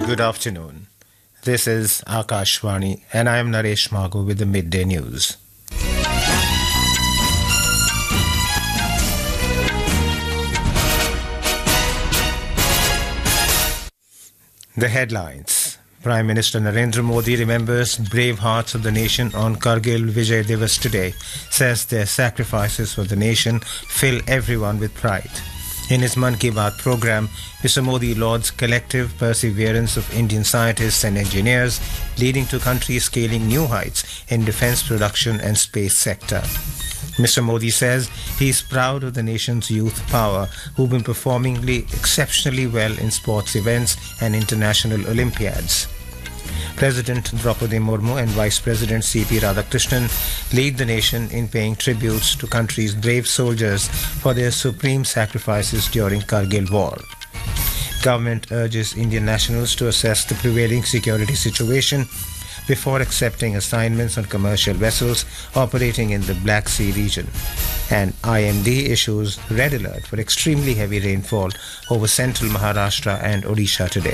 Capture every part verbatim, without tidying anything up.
Good afternoon. This is Akashvani, and I am Naresh Magu with the midday news. The headlines. Prime Minister Narendra Modi remembers brave hearts of the nation on Kargil Vijay Divas today, says their sacrifices for the nation fill everyone with pride. In his Mann Ki Baat program, Mister Modi lauds collective perseverance of Indian scientists and engineers, leading to countries scaling new heights in defense production and space sector. Mister Modi says he is proud of the nation's youth power, who've been performing exceptionally well in sports events and international Olympiads. President Draupadi Murmu and Vice President C P Radhakrishnan lead the nation in paying tributes to country's brave soldiers for their supreme sacrifices during Kargil war. Government urges Indian nationals to assess the prevailing security situation before accepting assignments on commercial vessels operating in the Black Sea region. And I M D issues red alert for extremely heavy rainfall over central Maharashtra and Odisha today.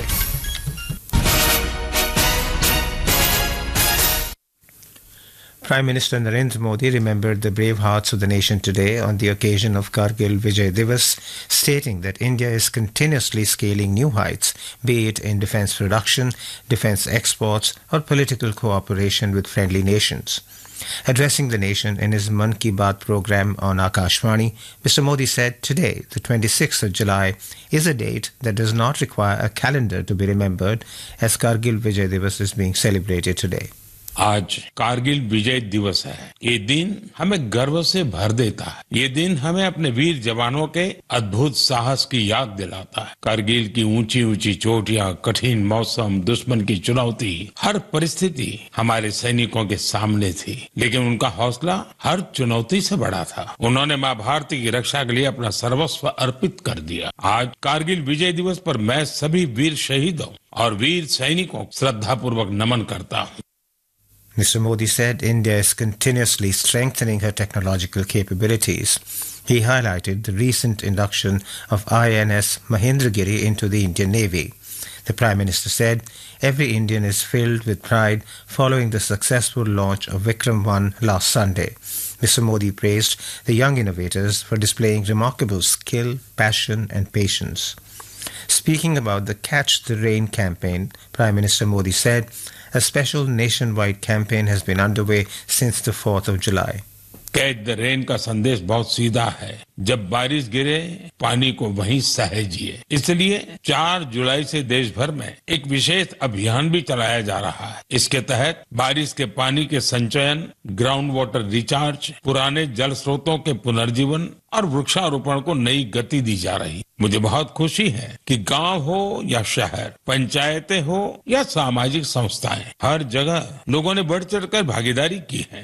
Prime Minister Narendra Modi remembered the brave hearts of the nation today on the occasion of Kargil Vijay Divas, stating that India is continuously scaling new heights, be it in defense production, defense exports, or political cooperation with friendly nations. Addressing the nation in his Mann Ki Baat program on Akashvani, Mister Modi said today, the twenty-sixth of July, is a date that does not require a calendar to be remembered, as Kargil Vijay Divas is being celebrated today. आज कारगिल विजय दिवस है। ये दिन हमें गर्व से भर देता है। ये दिन हमें अपने वीर जवानों के अद्भुत साहस की याद दिलाता है। कारगिल की ऊंची ऊंची चोटियां, कठिन मौसम, दुश्मन की चुनौती, हर परिस्थिति हमारे सैनिकों के सामने थी, लेकिन उनका हौसला हर चुनौती से बड़ा था। उन्होंने माँ भारती की रक्षा के लिए अपना सर्वस्व अर्पित कर दिया। आज कारगिल विजय दिवस पर मैं सभी वीर शहीदों और वीर सैनिकों को श्रद्धापूर्वक नमन करता हूँ। Mister Modi said India is continuously strengthening her technological capabilities. He highlighted the recent induction of I N S Mahendragiri into the Indian Navy. The Prime Minister said every Indian is filled with pride following the successful launch of Vikram one last Sunday. Mister Modi praised the young innovators for displaying remarkable skill, passion and patience. Speaking about the Catch the Rain campaign, Prime Minister Modi said a special nationwide campaign has been underway since the fourth of July. Catch the rain का संदेश बहुत सीधा है। जब बारिश गिरे, पानी को वहीं सहेजिए। इसलिए चार जुलाई से देश भर में एक विशेष अभियान भी चलाया जा रहा है। इसके तहत बारिश के पानी के संचयन, ग्राउंड वाटर रिचार्ज, पुराने जल स्रोतों के पुनर्जीवन और वृक्षारोपण को नई गति दी जा रही। मुझे बहुत खुशी है कि गांव हो या शहर, पंचायतें हो या सामाजिक संस्थाएं, हर जगह लोगों ने बढ़ चढ़कर भागीदारी की है।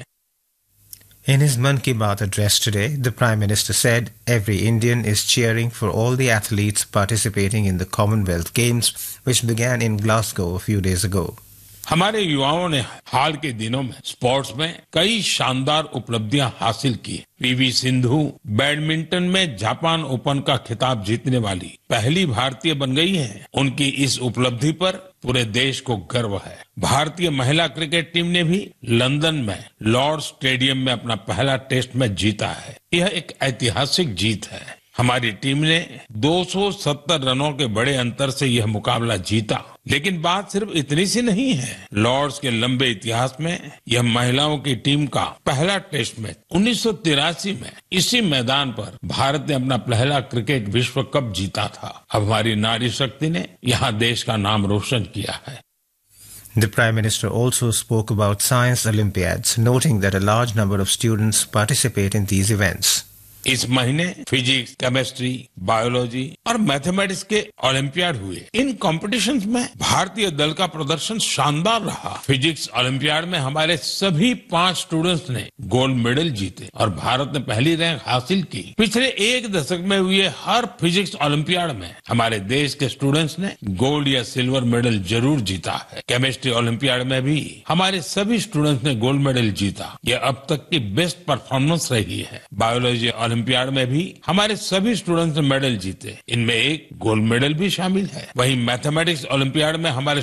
In his Mann Ki Baat address today, the Prime Minister said every Indian is cheering for all the athletes participating in the Commonwealth Games, which began in Glasgow a few days ago. हमारे युवाओं ने हाल के दिनों में sports में कई शानदार उपलब्धियां हासिल की। पीवी सिंधु बैडमिंटन में जापान ओपन का खिताब जीतने वाली पहली भारतीय बन गई है। उनकी इस उपलब्धि पर पूरे देश को गर्व है। भारतीय महिला क्रिकेट टीम ने भी लंदन में लॉर्ड्स स्टेडियम में अपना पहला टेस्ट मैच जीता है। यह एक ऐतिहासिक जीत है। हमारी टीम ने दो सौ सत्तर रनों के बड़े अंतर से यह मुकाबला जीता। लेकिन बात सिर्फ इतनी सी नहीं है। लॉर्ड्स के लंबे इतिहास में यह महिलाओं की टीम का पहला टेस्ट मैच उन्नीस सौ तिरासी में इसी मैदान पर भारत ने अपना पहला क्रिकेट विश्व कप जीता था। अब हमारी नारी शक्ति ने यहाँ देश का नाम रोशन किया है। The Prime Minister also spoke about Science Olympiads, noting that a large number of students participate in these events. इस महीने फिजिक्स, केमिस्ट्री, बायोलॉजी और मैथमेटिक्स के ओलंपियाड हुए। इन कॉम्पिटिशन्स में भारतीय दल का प्रदर्शन शानदार रहा। फिजिक्स ओलंपियाड में हमारे सभी पांच स्टूडेंट्स ने गोल्ड मेडल जीते और भारत ने पहली रैंक हासिल की। पिछले एक दशक में हुए हर फिजिक्स ओलंपियाड में हमारे देश के स्टूडेंट्स ने गोल्ड या सिल्वर मेडल जरूर जीता है। केमिस्ट्री ओलंपियाड में भी हमारे सभी स्टूडेंट्स ने गोल्ड मेडल जीता। यह अब तक की बेस्ट परफॉर्मेंस रही है। बायोलॉजी ओलंपियाड में भी हमारे सभी स्टूडेंट्स ने मेडल जीते। इनमें एक गोल्ड मेडल भी शामिल है। वहीं मैथमेटिक्स ओलंपियाड में हमारे